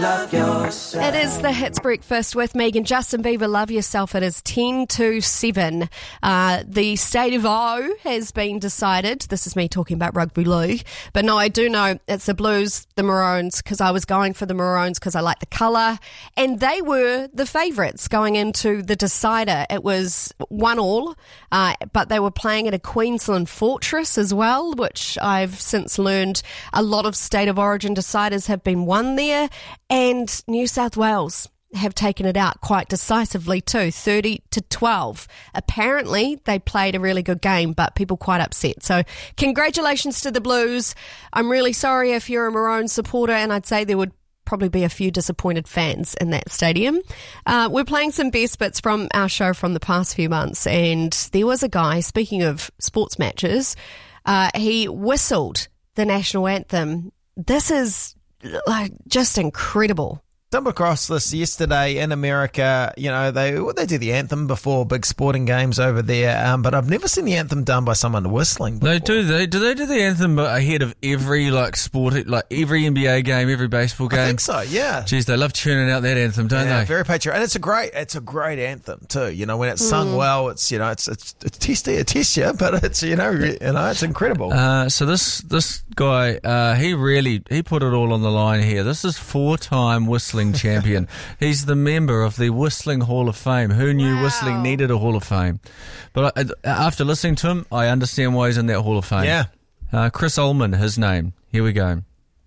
love yourself. It is the Hits Breakfast with Megan. Justin Bieber, Love Yourself. It is 10 to 7. The state of O has been decided. This is me talking about rugby league. But no, I do know it's the Blues, the Maroons, because I was going for the Maroons because I like the colour. And they were the favourites going into the decider. It was 1-1, but they were playing at a Queensland fortress as well, which I've since learned a lot of state of origin deciders have been won there. And New South Wales have taken it out quite decisively too, 30-12. Apparently, they played a really good game, but people quite upset. So congratulations to the Blues. I'm really sorry if you're a Maroon supporter, and I'd say there would probably be a few disappointed fans in that stadium. We're playing some best bits from our show from the past few months, and there was a guy, speaking of sports matches, he whistled the national anthem. This is just incredible. Stumbled across this yesterday in America. You know, they do the anthem before big sporting games over there, but I've never seen the anthem done by someone whistling before. Do they do the anthem ahead of every sport, like every NBA game, every baseball game? I think so, yeah. Jeez, they love tuning out that anthem, don't they? Very patriotic, and it's a great anthem too. You know, when it's sung well, it's it's testy, it tests you, but it's it's incredible. So this guy, he put it all on the line here. This is 4-time whistling champion. He's the member of the Whistling Hall of Fame. Who knew whistling needed a Hall of Fame? But after listening to him, I understand why he's in that Hall of Fame. Yeah. Chris Ullman, his name. Here we go.